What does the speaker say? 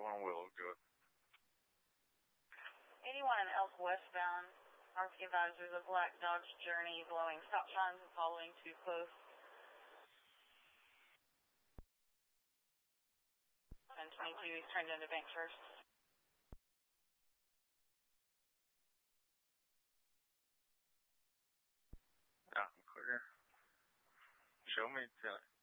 81 Willow, do it. 81 and Elk westbound. RP advisors, a black Dodge Journey blowing stop signs and following too close. And 22, he's turned into bank first. Yeah, I'm clear. Show me,